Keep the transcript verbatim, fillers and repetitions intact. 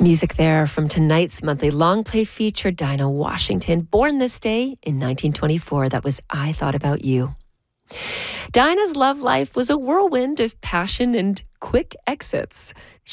Music there from tonight's monthly long play feature, Dinah Washington, born this day in nineteen twenty-four. That was I Thought About You. Dinah's love life was a whirlwind of passion and quick exits.